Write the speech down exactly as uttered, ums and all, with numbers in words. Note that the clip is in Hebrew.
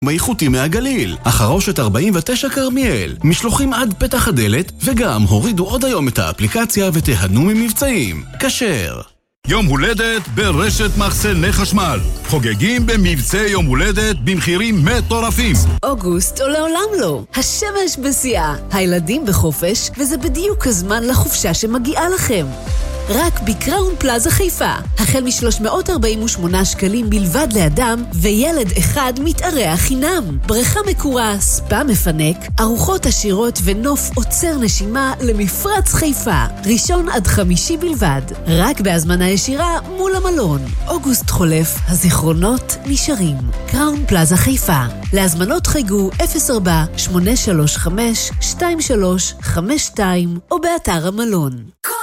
מאיכותי מהגליל, החרושת ארבעים ותשע קרמיאל, משלוחים עד פתח הדלת, וגם הורידו עוד היום את האפליקציה ותיהנו ממבצעים. כשר. יום הולדת ברשת מחסני חשמל. חוגגים במבצע יום הולדת במחירים מטורפים. אוגוסט או לעולם לא. השמש בשיאה. הילדים בחופש, וזה בדיוק הזמן לחופשה שמגיעה לכם. רק בקראון פלאזה חיפה. החל מ-שלוש מאות ארבעים ושמונה שקלים בלבד לאדם, וילד אחד מתארח חינם. בריכה מקורה, ספה מפנק, ארוחות עשירות ונוף עוצר נשימה למפרץ חיפה. ראשון עד חמישי בלבד. רק בהזמנה ישירה מול המלון. אוגוסט חולף, הזיכרונות נשארים. קראון פלאזה חיפה. להזמנות חייגו אפס ארבע שמונה שלוש חמש שתיים שלוש חמש שתיים או באתר המלון.